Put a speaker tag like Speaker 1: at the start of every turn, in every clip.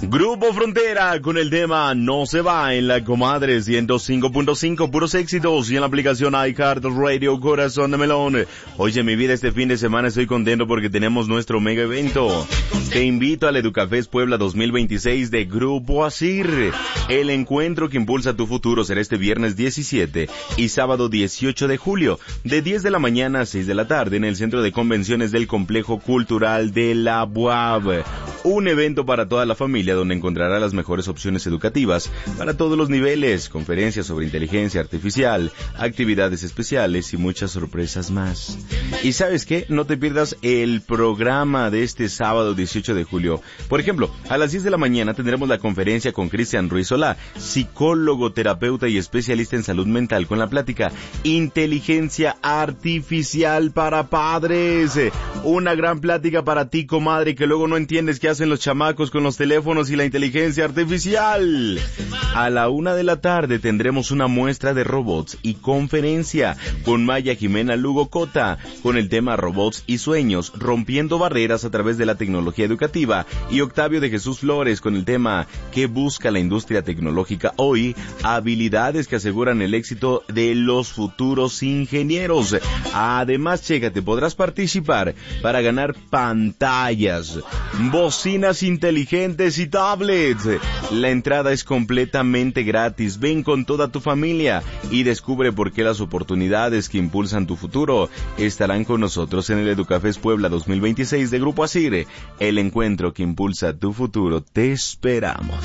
Speaker 1: Grupo Frontera con el tema No se va en la Comadre 105.5, puros éxitos, y en la aplicación iHeartRadio, Corazón de Melón. Oye, mi vida, este fin de semana estoy contento porque tenemos nuestro mega evento. Te invito al Educafest Puebla 2026 de Grupo Asir. El encuentro que impulsa tu futuro será este viernes 17 y sábado 18 de julio, de 10 de la mañana a 6 de la tarde, en el Centro de Convenciones del Complejo Cultural de la UAB. Un evento para toda la familia donde encontrará las mejores opciones educativas para todos los niveles, conferencias sobre inteligencia artificial, actividades especiales y muchas sorpresas más. ¿Y sabes qué? No te pierdas el programa de este sábado 18 de julio. Por ejemplo, a las 10 de la mañana tendremos la conferencia con Cristian Ruiz Solá, psicólogo, terapeuta y especialista en salud mental, con la plática Inteligencia Artificial para Padres. Una gran plática para ti, comadre, que luego no entiendes qué hacen los chamacos con los teléfonos y la inteligencia artificial. A la 1 de la tarde tendremos una muestra de robots y conferencia con Maya Jimena Lugo Cota con el tema Robots y Sueños, rompiendo barreras a través de la tecnología educativa, y Octavio de Jesús Flores con el tema ¿Qué busca la industria tecnológica hoy? Habilidades que aseguran el éxito de los futuros ingenieros. Además, chécate, podrás participar para ganar pantallas, bocinas inteligentes y tablets. La entrada es completamente gratis. Ven con toda tu familia y descubre por qué las oportunidades que impulsan tu futuro estarán con nosotros en el Educafest Puebla 2026 de Grupo Asir. El encuentro que impulsa tu futuro. Te esperamos.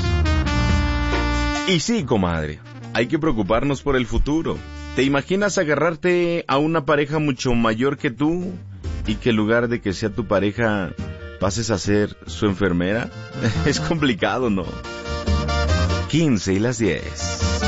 Speaker 1: Y sí, comadre, hay que preocuparnos por el futuro. ¿Te imaginas agarrarte a una pareja mucho mayor que tú y que en lugar de que sea tu pareja pases a ser su enfermera? Es complicado, ¿no? 15 y las 10.